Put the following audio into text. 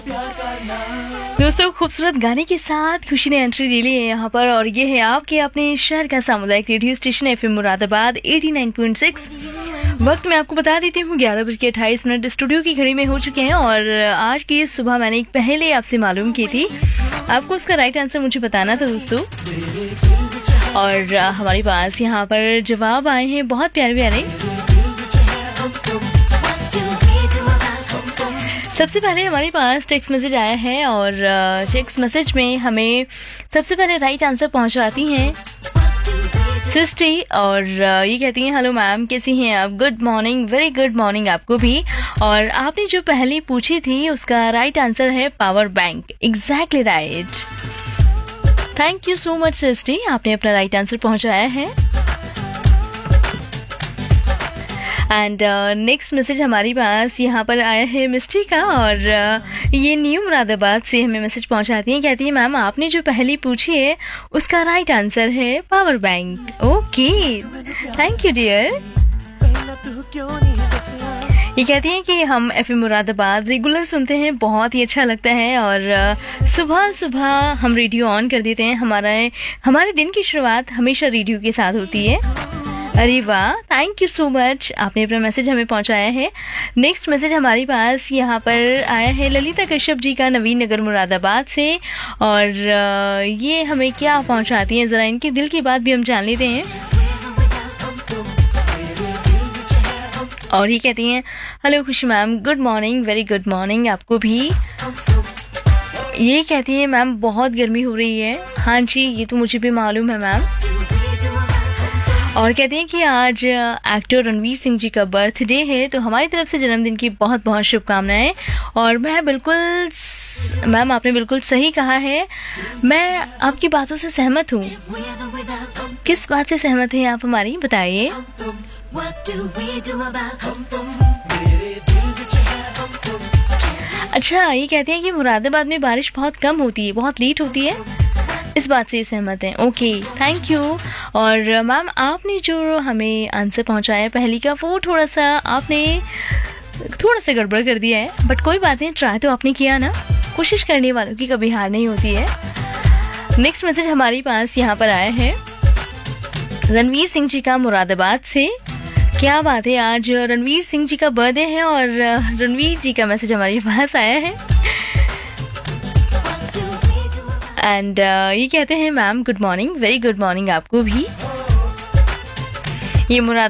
दोस्तों, खूबसूरत गाने के साथ खुशी ने एंट्री ले ली है यहाँ पर, और ये है आपके अपने शहर का सामुदायिक रेडियो स्टेशन एफएम मुरादाबाद 89.6। वक्त मैं आपको बता देती हूँ 11:28 स्टूडियो की घड़ी में हो चुके हैं। और आज की सुबह मैंने एक पहले आपसे मालूम की थी, आपको उसका राइट आंसर मुझे बताना था दोस्तों। और हमारे पास यहाँ पर जवाब आए हैं बहुत प्यारे प्यारे। सबसे पहले हमारे पास टेक्स्ट मैसेज आया है, और टेक्स्ट मैसेज में हमें सबसे पहले राइट आंसर पहुंचवाती हैं सृष्टि, और ये कहती हैं हेलो मैम, कैसी हैं आप? Good morning, very good morning आपको भी। और आपने जो पहले पूछी थी उसका राइट आंसर है power bank. Exactly right. Thank you so much सृष्टि, आपने अपना राइट आंसर पहुंचाया है। एंड नेक्स्ट मैसेज हमारे पास यहाँ पर आया है मिस्टी का, और ये न्यू मुरादाबाद से हमें मैसेज पहुँचाती हैं। कहती है मैम, आपने जो पहली पूछी है उसका राइट आंसर है power bank. Okay, thank you dear. ये कहती हैं कि हम एफएम मुरादाबाद रेगुलर सुनते हैं, बहुत ही अच्छा लगता है, और सुबह सुबह हम रेडियो ऑन कर देते हैं। हमारे दिन की शुरुआत हमेशा रेडियो के साथ होती है। अरे वाह, थैंक यू सो मच, आपने अपना मैसेज हमें पहुंचाया है। नेक्स्ट मैसेज हमारे पास यहाँ पर आया है ललिता कश्यप जी का, नवीन नगर मुरादाबाद से, और ये हमें क्या पहुंचाती हैं, ज़रा इनके दिल की बात भी हम जान लेते हैं। और ये कहती हैं हेलो खुशी ma'am, good morning, very good morning आपको भी। ये कहती हैं मैम बहुत गर्मी हो रही है। हाँ जी, ये तो मुझे भी मालूम है मैम। और कहते हैं कि आज एक्टर रणवीर सिंह जी का बर्थडे है, तो हमारी तरफ से जन्मदिन की बहुत बहुत शुभकामनाएं। और मैम आपने बिल्कुल सही कहा है, मैं आपकी बातों से सहमत हूँ। किस बात से सहमत हैं आप हमारी, बताइए। अच्छा, ये कहते हैं कि मुरादाबाद में बारिश बहुत कम होती है, बहुत लेट होती है, इस बात से सहमत हैं। Okay, thank you. और मैम आपने जो हमें आंसर पहुंचाया पहली का, वो थोड़ा सा गड़बड़ कर दिया है, बट कोई बात नहीं, ट्राई तो आपने किया ना। कोशिश करने वालों की कभी हार नहीं होती है। नेक्स्ट मैसेज हमारे पास यहाँ पर आया है रणवीर सिंह जी का, मुरादाबाद से। क्या बात है, आज रणवीर सिंह जी का बर्थडे है, और रणवीर जी का मैसेज हमारे पास आया है। एंड ये कहते हैं ma'am good morning, very good morning आपको भी। ये